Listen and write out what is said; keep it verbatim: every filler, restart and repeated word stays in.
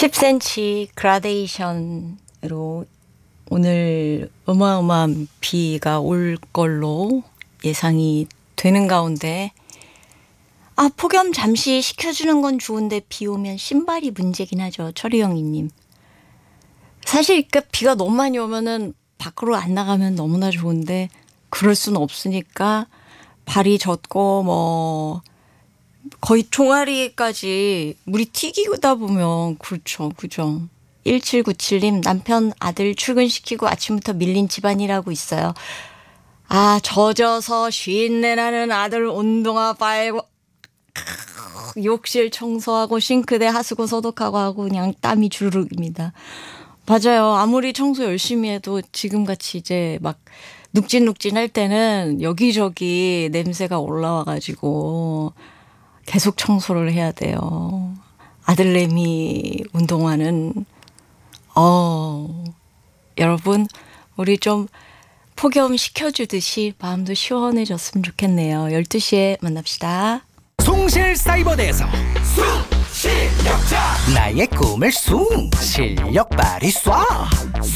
십 센티미터 그라데이션으로 오늘 어마어마한 비가 올 걸로 예상이 되는 가운데, 아, 폭염 잠시 식혀주는 건 좋은데 비 오면 신발이 문제긴 하죠. 철이영이님. 사실 그 비가 너무 많이 오면은 밖으로 안 나가면 너무나 좋은데 그럴 수는 없으니까 발이 젖고 뭐 거의 종아리까지 물이 튀기다 보면 그렇죠. 그죠. 일칠구칠님 남편 아들 출근시키고 아침부터 밀린 집안이라고 있어요. 아, 젖어서 쉰내 나는 아들 운동화 빨고 욕실 청소하고 싱크대 하수구 소독하고 하고 그냥 땀이 주르륵입니다. 맞아요. 아무리 청소 열심히 해도 지금같이 이제 막 눅진눅진 할 때는 여기저기 냄새가 올라와가지고 계속 청소를 해야 돼요. 아들내미 운동화는 어 여러분 우리 좀 폭염 식혀주듯이 마음도 시원해졌으면 좋겠네요. 열두 시에 만납시다. 숭실사이버대에서 숭실력자 나의 꿈을 숭 실력 발휘 쏴